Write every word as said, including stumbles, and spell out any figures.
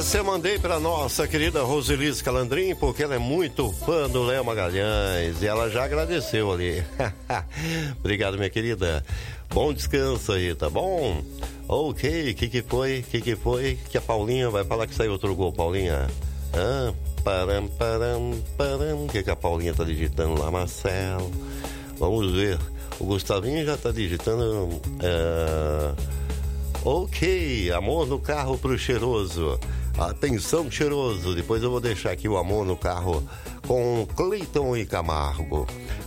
Essa eu mandei pra nossa querida Roselice Calandrim, porque ela é muito fã do Léo Magalhães e ela já agradeceu ali. Obrigado, minha querida. Bom descanso aí, tá bom? Ok, o que que foi? O que que foi? Que a Paulinha vai falar que saiu outro gol, Paulinha? Ah, param, param, param. O que que a Paulinha tá digitando lá, Marcelo? Vamos ver. O Gustavinho já tá digitando... É... Ok, amor no carro pro cheiroso. Atenção, cheiroso. Depois eu vou deixar aqui o amor no carro com Cleiton e Camargo.